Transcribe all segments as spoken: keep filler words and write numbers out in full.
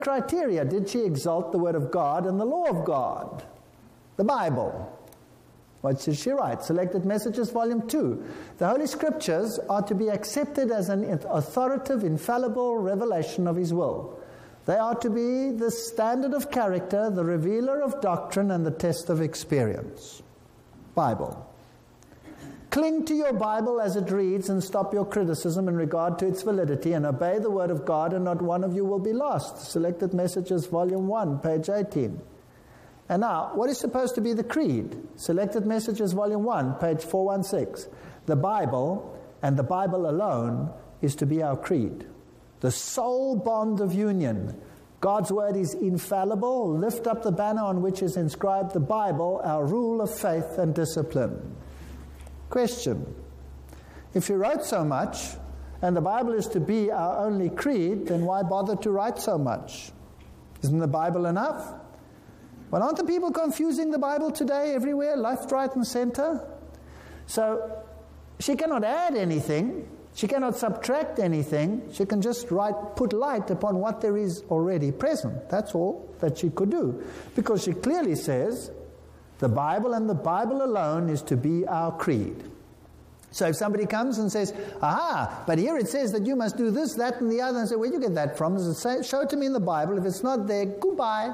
criteria did she exalt the Word of God and the law of God? The Bible. What did she write? Selected Messages, Volume two. The Holy Scriptures are to be accepted as an authoritative, infallible revelation of His will. They are to be the standard of character, the revealer of doctrine, and the test of experience. Bible. Cling to your Bible as it reads and stop your criticism in regard to its validity and obey the Word of God, and not one of you will be lost. Selected Messages, Volume one, page eighteen. And now, what is supposed to be the creed? Selected Messages, Volume one, page four sixteen. The Bible, and the Bible alone, is to be our creed. The sole bond of union. God's Word is infallible. Lift up the banner on which is inscribed the Bible, our rule of faith and discipline. Question. If you wrote so much, and the Bible is to be our only creed, then why bother to write so much? Isn't the Bible enough? Well, aren't the people confusing the Bible today everywhere, left, right, and center? So, she cannot add anything. She cannot subtract anything. She can just write, put light upon what there is already present. That's all that she could do. Because she clearly says, the Bible and the Bible alone is to be our creed. So if somebody comes and says, aha, but here it says that you must do this, that, and the other, and say, where do you get that from? Does it say, show it to me in the Bible. If it's not there, goodbye.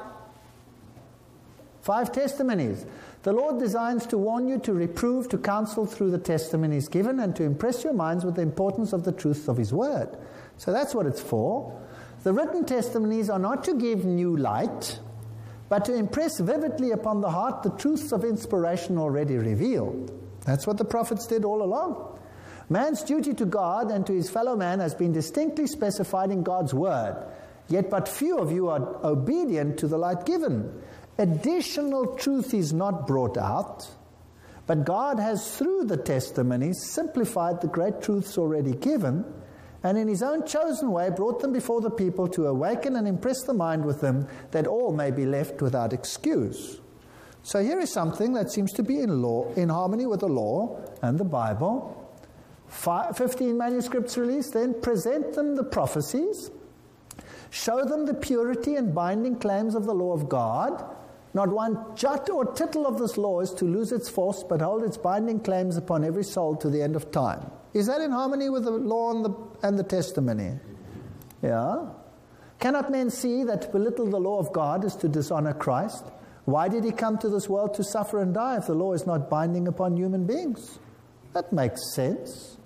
Five testimonies. The Lord designs to warn you, to reprove, to counsel through the testimonies given, and to impress your minds with the importance of the truth of His Word. So that's what it's for. The written testimonies are not to give new light, but to impress vividly upon the heart the truths of inspiration already revealed. That's what the prophets did all along. Man's duty to God and to his fellow man has been distinctly specified in God's Word, yet but few of you are obedient to the light given. Additional truth is not brought out, but God has, through the testimonies, simplified the great truths already given, and in His own chosen way brought them before the people to awaken and impress the mind with them, that all may be left without excuse. So here is something that seems to be in law, in harmony with the law and the Bible. Five, fifteen manuscripts released, then present them the prophecies, show them the purity and binding claims of the law of God. Not one jot or tittle of this law is to lose its force, but hold its binding claims upon every soul to the end of time. Is that in harmony with the law and the, and the testimony? Yeah. Cannot men see that to belittle the law of God is to dishonor Christ? Why did He come to this world to suffer and die if the law is not binding upon human beings? That makes sense.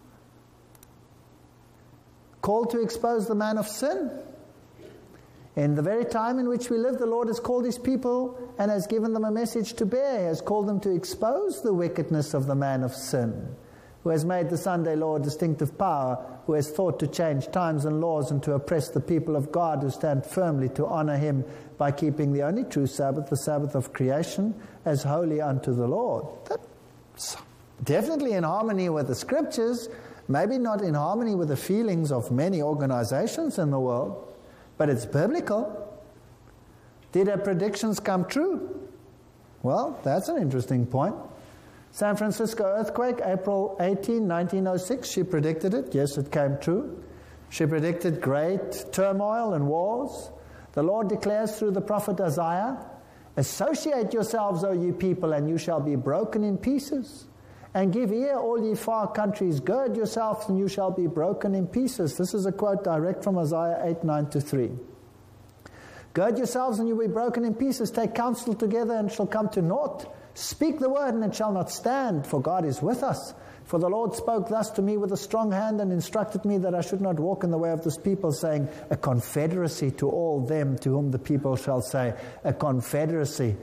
Called to expose the man of sin? In the very time in which we live, the Lord has called His people and has given them a message to bear. He has called them to expose the wickedness of the man of sin, who has made the Sunday law a distinctive power, who has thought to change times and laws and to oppress the people of God who stand firmly to honor Him by keeping the only true Sabbath, the Sabbath of creation, as holy unto the Lord. That's definitely in harmony with the Scriptures, maybe not in harmony with the feelings of many organizations in the world, but it's biblical. Did her predictions come true? Well, that's an interesting point. San Francisco earthquake, April eighteenth, nineteen oh six, she predicted it. Yes, it came true. She predicted great turmoil and wars. The Lord declares through the prophet Isaiah, associate yourselves, O ye people, and you shall be broken in pieces. And give ear, all ye far countries, gird yourselves, and you shall be broken in pieces. This is a quote direct from Isaiah eight, nine to three. Gird yourselves, and you will be broken in pieces. Take counsel together, and it shall come to naught. Speak the word, and it shall not stand, for God is with us. For the Lord spoke thus to me with a strong hand, and instructed me that I should not walk in the way of this people, saying, a confederacy to all them to whom the people shall say, a confederacy.